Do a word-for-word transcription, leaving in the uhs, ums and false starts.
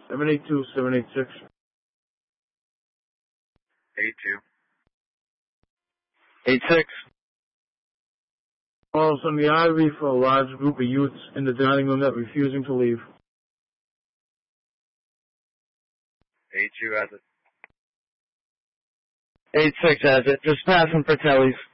seven eight two, seven eight six. eight two. eight six. Calls on the I V for a large group of youths in the dining room that refusing to leave. eight two has it. eight six has it. Just passing for Telly's.